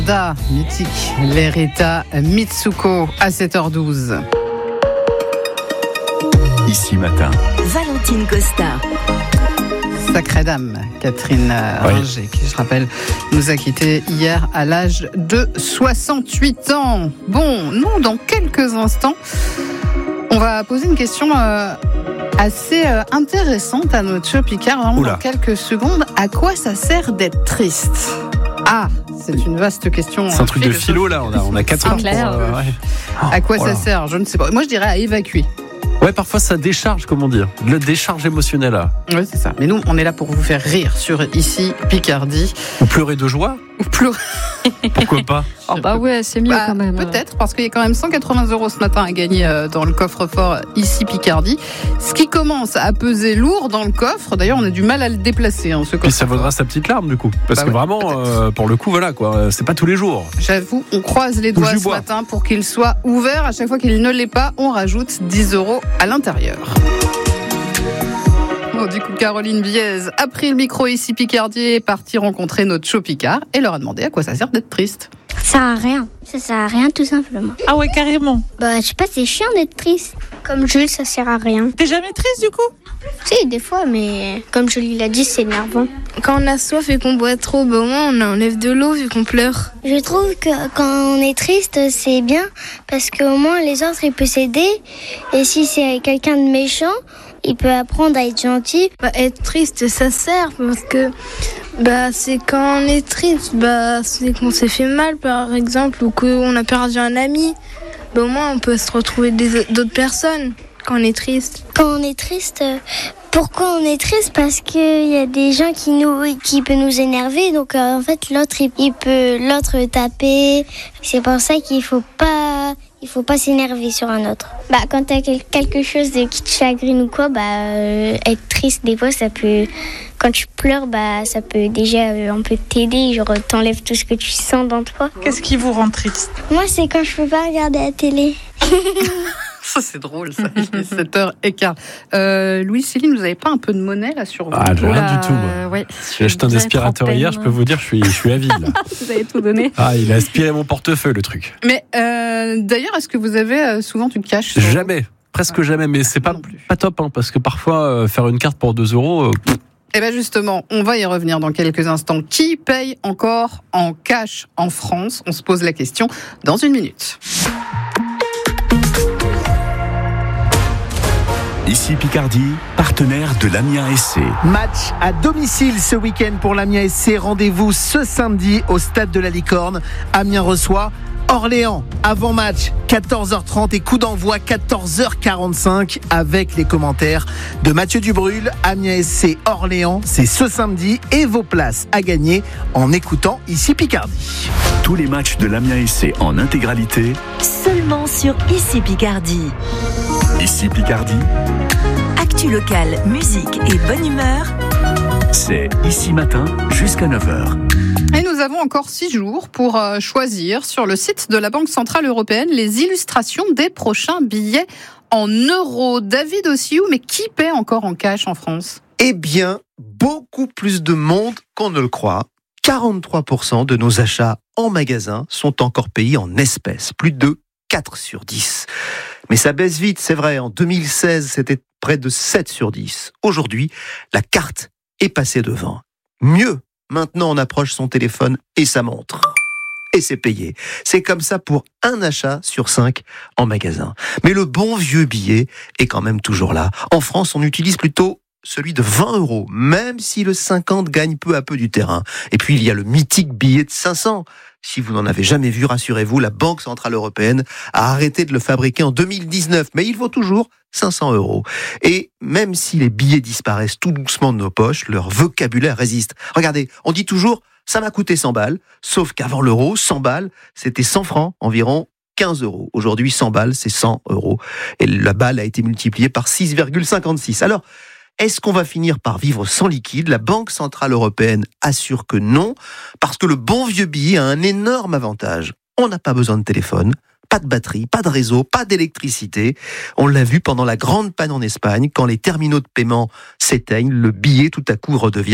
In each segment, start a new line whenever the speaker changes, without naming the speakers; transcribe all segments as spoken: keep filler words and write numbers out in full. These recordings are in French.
Da, mythique, l'Erita Mitsuko à sept heures douze.
Ici matin,
Valentine Costa.
Sacrée dame, Catherine Ringer, oui. qui, je rappelle, nous a quittés hier à l'âge de soixante-huit ans. Bon, nous, dans quelques instants, on va poser une question euh, assez euh, intéressante à notre show Picard. Vraiment, dans quelques secondes, à quoi ça sert d'être triste ? Ah, c'est une vaste question.
C'est un truc de philo, là. On a, on a quatre heures pour... Euh, ouais.
À quoi
voilà.
ça sert ? Je ne sais pas. Moi, je dirais à évacuer.
Ouais, parfois ça décharge, comment dire, la décharge émotionnelle. Là.
Oui, c'est ça. Mais nous, on est là pour vous faire rire sur Ici Picardie.
Ou pleurer de joie.
Ou pleurer.
Pourquoi pas ?
Oh bah ouais, c'est mieux bah, quand même.
Peut-être, parce qu'il y a quand même cent quatre-vingts euros ce matin à gagner dans le coffre-fort Ici Picardie. Ce qui commence à peser lourd dans le coffre. D'ailleurs, on a du mal à le déplacer, hein, ce coffre.
Puis ça vaudra sa petite larme, du coup. Parce bah que ouais, vraiment, euh, pour le coup, voilà, quoi. C'est pas tous les jours.
J'avoue, on croise les doigts ce matin pour qu'il soit ouvert. À chaque fois qu'il ne l'est pas, on rajoute dix euros à l'intérieur. Bon, du coup, Caroline Viez a pris le micro Ici Picardie et est partie rencontrer notre show Picard et leur a demandé à quoi ça sert d'être triste.
Ça sert à rien. Ça sert à rien tout simplement.
Ah ouais, carrément.
Bah, je sais pas, c'est chiant d'être triste. Comme Jules, ça sert à rien.
T'es jamais triste du coup ?
Si, des fois, mais comme Julie l'a dit, c'est énervant.
Quand on a soif et qu'on boit trop, bah au moins on enlève de l'eau vu qu'on pleure.
Je trouve que quand on est triste, c'est bien parce qu'au moins les autres, ils peuvent s'aider. Et si c'est quelqu'un de méchant, il peut apprendre à être gentil.
Bah, être triste, ça sert parce que bah, c'est quand on est triste, bah, c'est qu'on s'est fait mal par exemple ou qu'on a perdu un ami. Bah, au moins on peut se retrouver des, d'autres personnes quand on est triste.
Quand on est triste, pourquoi on est triste ? Parce qu'il y a des gens qui, nous, qui peuvent nous énerver. Donc euh, en fait l'autre, il, il peut l'autre taper. C'est pour ça qu'il faut pas... Il faut pas s'énerver sur un autre. Bah, quand t'as quelque chose de, qui te chagrine ou quoi, bah, euh, être triste, des fois, ça peut... Quand tu pleures, bah, ça peut déjà euh, un peu t'aider. Genre, t'enlèves tout ce que tu sens dans toi.
Qu'est-ce qui vous rend triste ?
Moi, c'est quand je peux pas regarder la télé.
Ça, c'est drôle, ça. Il est sept heures quinze. Euh, Louise, Céline, vous n'avez pas un peu de monnaie, là, sur vous ?
Ah, rien
là,
du tout, moi.
Euh, ouais,
J'ai acheté un aspirateur hier, je peux vous dire, je suis, je suis avide, là.
Vous avez tout donné.
Ah, il a aspiré mon portefeuille, le truc.
Mais, euh, d'ailleurs, est-ce que vous avez euh, souvent du cash ?
Jamais. Presque ah. jamais, mais c'est pas, pas top, hein, parce que parfois, euh, faire une carte pour deux euros... Euh,
Eh bien justement, on va y revenir dans quelques instants. Qui paye encore en cash en France ? On se pose la question dans une minute.
Ici Picardie, partenaire de l'Amiens S C.
Match à domicile ce week-end pour l'Amiens S C. Rendez-vous ce samedi au stade de la Licorne. Amiens reçoit Orléans. Avant-match, quatorze heures trente et coup d'envoi quatorze heures quarante-cinq avec les commentaires de Mathieu Dubrul. Amiens S C Orléans, c'est ce samedi et vos places à gagner en écoutant Ici Picardie.
Tous les matchs de l'Amiens S C en intégralité
seulement sur Ici Picardie.
Ici Picardie.
Actu locale, musique et bonne humeur.
C'est Ici Matin jusqu'à neuf heures.
Et nous avons encore six jours pour choisir sur le site de la Banque Centrale Européenne les illustrations des prochains billets en euros. David Ossiou, mais qui paie encore en cash en France ?
Eh bien, beaucoup plus de monde qu'on ne le croit. quarante-trois pour cent de nos achats en magasin sont encore payés en espèces. Plus de quatre sur dix. Mais ça baisse vite, c'est vrai. En deux mille seize, c'était près de sept sur dix. Aujourd'hui, la carte est passée devant. Mieux, maintenant on approche son téléphone et sa montre. Et c'est payé. C'est comme ça pour un achat sur cinq en magasin. Mais le bon vieux billet est quand même toujours là. En France, on utilise plutôt celui de vingt euros, même si le cinquante gagne peu à peu du terrain. Et puis il y a le mythique billet de cinq cents. Si vous n'en avez jamais vu, rassurez-vous, la Banque Centrale Européenne a arrêté de le fabriquer en deux mille dix-neuf, mais il vaut toujours cinq cents euros. Et même si les billets disparaissent tout doucement de nos poches, leur vocabulaire résiste. Regardez, on dit toujours « ça m'a coûté cent balles », sauf qu'avant l'euro, cent balles, c'était cent francs, environ quinze euros. Aujourd'hui, cent balles, c'est cent euros. Et la balle a été multipliée par six virgule cinquante-six. Alors, est-ce qu'on va finir par vivre sans liquide ? La Banque Centrale Européenne assure que non, parce que le bon vieux billet a un énorme avantage. On n'a pas besoin de téléphone, pas de batterie, pas de réseau, pas d'électricité. On l'a vu pendant la grande panne en Espagne, quand les terminaux de paiement s'éteignent, le billet tout à coup redevient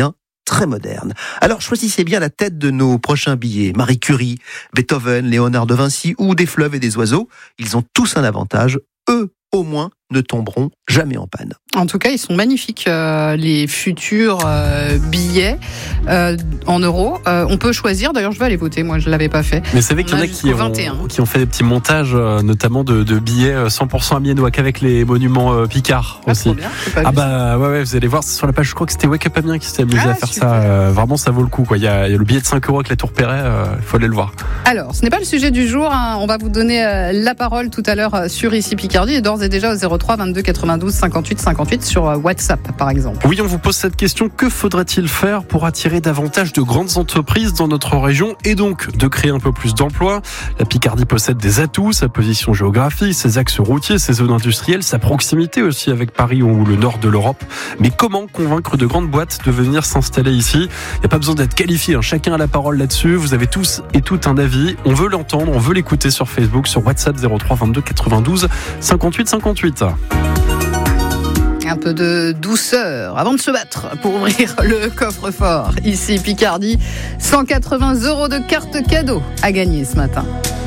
très moderne. Alors choisissez bien la tête de nos prochains billets. Marie Curie, Beethoven, Léonard de Vinci ou des fleuves et des oiseaux. Ils ont tous un avantage. Eux, au moins, ne tomberont jamais en panne.
En tout cas, ils sont magnifiques, euh, les futurs euh, billets euh, en euros. Euh, on peut choisir, d'ailleurs je vais aller voter, moi je ne l'avais pas fait.
Mais c'est vrai qu'il y en a qui ont, qui ont fait des petits montages, euh, notamment de, de billets cent pour cent amiénois qu'avec les monuments euh, Picard
ah,
aussi.
Bien,
ah bah ouais, ouais, vous allez voir, c'est sur la page, je crois que c'était Wake Up Amiens qui s'est amusé
ah,
à faire
super.
ça. Euh, vraiment, ça vaut le coup, quoi. Il y a, il y a le billet de cinq euros avec la Tour Perret, il euh, faut aller le voir.
Alors, ce n'est pas le sujet du jour, hein. On va vous donner euh, la parole tout à l'heure euh, sur Ici Picardie et d'ores et déjà au zéro trois vingt-deux quatre-vingt-douze cinquante-huit cinquante-huit sur euh, WhatsApp par exemple.
Oui, on vous pose cette question, que faudrait-il faire pour attirer davantage de grandes entreprises dans notre région et donc de créer un peu plus d'emplois? La Picardie possède des atouts, sa position géographique, ses axes routiers, ses zones industrielles, sa proximité aussi avec Paris ou le nord de l'Europe. Mais comment convaincre de grandes boîtes de venir s'installer ici? Il n'y a pas besoin d'être qualifié, hein. Chacun a la parole là-dessus, vous avez tous et toutes un avis, on veut l'entendre, on veut l'écouter sur Facebook, sur WhatsApp zéro trois vingt-deux quatre-vingt-douze cinquante-huit cinquante-huit.
Un peu de douceur avant de se battre pour ouvrir le coffre-fort. Ici Picardie, cent quatre-vingts euros de carte cadeau à gagner ce matin.